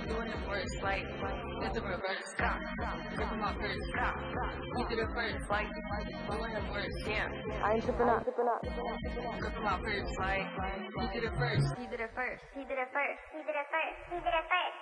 doing it first, like it's a reverse. Rip him off first. He did it first, like doing it first. Yeah. I ain't tripping up. Rip him off first, like he did it first. He did it first. He did it first. He did it first. He did it first.